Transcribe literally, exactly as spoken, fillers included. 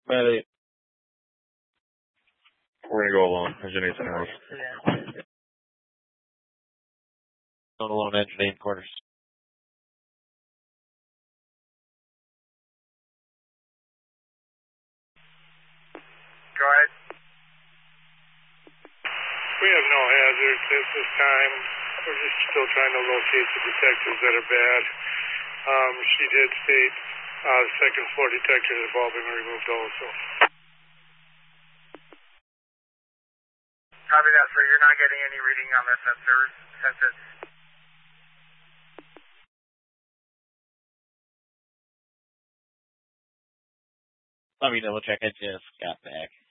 Matt eight. We're gonna go alone. Engine eight's in the house. Going alone, engine eight quarters. Go ahead. We have no hazards at this time. We're just still trying to locate the detectors that are bad. Um, she did state uh, the second floor detectors have all been removed also. Copy that, sir. You're not getting any reading on the sensors since it's... Let me double check. I just got back.